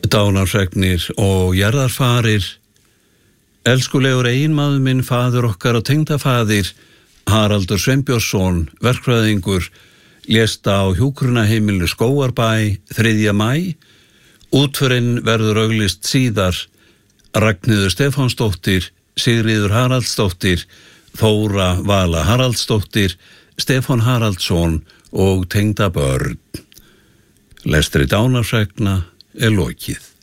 Dánarfregnir og jarðarfarir. Elskulegur eiginmaður minn, faður okkar og tengdafaðir, Haraldur Sveinbjörnsson, verkfræðingur, lést á hjúkrunarheimilu Skógarbæ 3. maí. Útförin verður auglýst síðar. Ragnheiður Stefánsdóttir, Sigríður Haraldsdóttir, Þóra Vala Haraldsdóttir, Stefán Haraldsson og tengdabörn. Lestri dánarfregna er lokið.